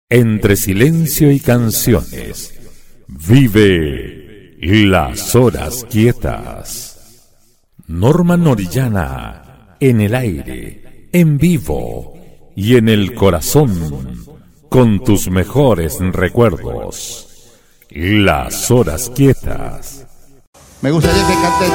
Entre silencio y canciones, vive Las Horas Quietas. Norman Orellana, en el aire, en vivo y en el corazón, con tus mejores recuerdos. Las Horas Quietas. Me gustaría que cantes